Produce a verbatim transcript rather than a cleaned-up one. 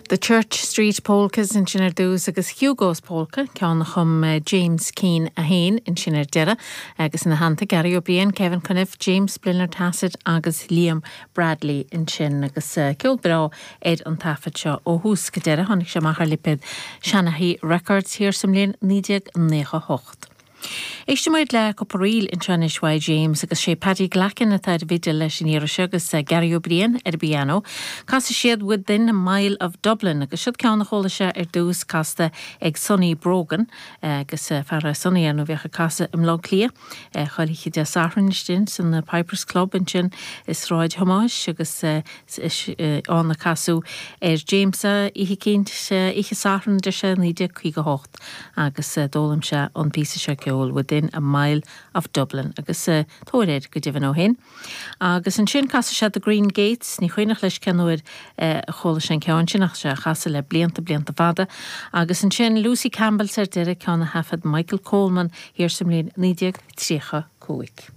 The Church Street Polkas in Sinner Dús agus Hugo's Polka ceann chum uh, James Keane a hain in Sinner Dera agus in na hananta Gary O'Brien, Kevin Cuniff, James Blinner Tassett agus Liam Bradley in Sin agus uh, ceol bra ed an tafad seo ó hús go dera honnig sé machar lipid Shanahy Records hir sam líon nídeag nécha hocht. Eiste muid le coparíl in Tranishwai James agus sé Paddy Glackin a taid vidde leis in Irish agus uh, Gary O'Brien er biano. Casta siad within a mile of Dublin agus siad ceann chola se er dús casta ag Sonny Brogan agus uh, fara Sonny an bhecha casta im log lia uh, choilíchi de Sarnstein san the Pipers Club in sin is ráid homage agus uh, uh, an na casú er James uh, ihi cint uh, ihi Sarn de se níide chuige hocht agus uh, dólam se an písa se ceol within a mile of Dublin agus uh, tóirid go divan ó hin. Agus an sin casa se the Green Gates ní chuoinach leis cenúid uh, chola sin ceann sin ach se chasa le blianta blianta fada agus an sin Lucy Campbell ser deire ceanna hafad Michael Coleman hir sem líon nídeag trícha cúig.